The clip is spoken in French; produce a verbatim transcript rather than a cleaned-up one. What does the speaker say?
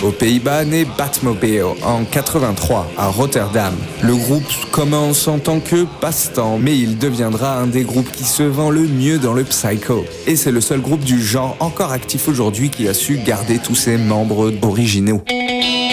Aux Pays-Bas naît Batmobile en quatre-vingt-trois à Rotterdam. Le groupe commence en tant que passe-temps, mais il deviendra un des groupes qui se vend le mieux dans le psycho. Et c'est le seul groupe du genre encore actif aujourd'hui qui a su garder tous ses membres originaux.